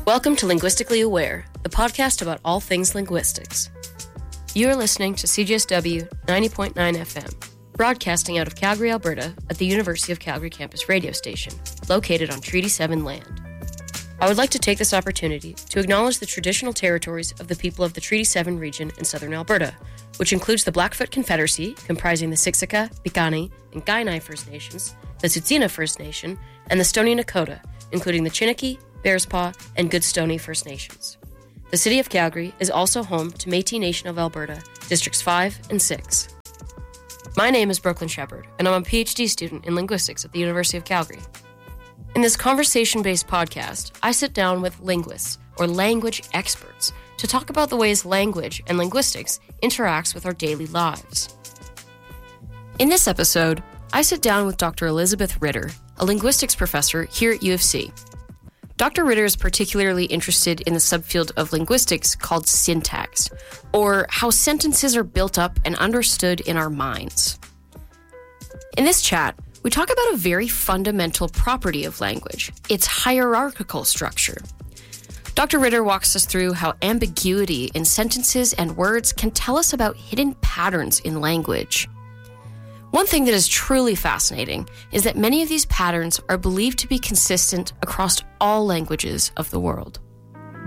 Welcome to Linguistically Aware, the podcast about all things linguistics. You are listening to CJSW 90.9 FM, broadcasting out of Calgary, Alberta at the University of Calgary campus radio station, located on Treaty 7 land. I would like to take this opportunity to acknowledge the traditional territories of the people of the Treaty 7 region in southern Alberta, which includes the Blackfoot Confederacy, comprising the Siksika, Piikani, and Kainai First Nations, the Tsuut'ina First Nation, and the Stoney Nakoda, including the Chiniki, Bearspaw, and Goodstoney First Nations. The City of Calgary is also home to Métis Nation of Alberta, Districts 5 and 6. My name is Brooklyn Shepard, and I'm a PhD student in linguistics at the University of Calgary. In this conversation-based podcast, I sit down with linguists, or language experts, to talk about the ways language and linguistics interacts with our daily lives. In this episode, I sit down with Dr. Elizabeth Ritter, a linguistics professor here at U of C. Dr. Ritter is particularly interested in the subfield of linguistics called syntax, or how sentences are built up and understood in our minds. In this chat, we talk about a very fundamental property of language, its hierarchical structure. Dr. Ritter walks us through how ambiguity in sentences and words can tell us about hidden patterns in language. One thing that is truly fascinating is that many of these patterns are believed to be consistent across all languages of the world.